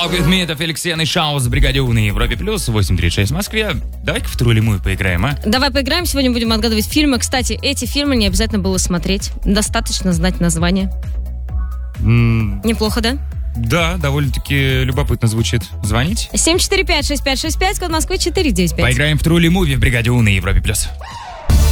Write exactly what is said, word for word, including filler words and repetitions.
Walk With Me, это Феликс Ян и Шаус в бригаде У на Европе Плюс, восемь тридцать шесть в Москве. Давай-ка в Трулимую поиграем, а? Давай поиграем, сегодня будем отгадывать фильмы. Кстати, эти фильмы не обязательно было смотреть. Достаточно знать название. М- Неплохо, да? Да, довольно-таки любопытно звучит. Звонить? семь четыре пять шесть пять шесть пять, код Москвы четыре девять пять. Поиграем в Трули Муви в бригаде У на Европе Плюс.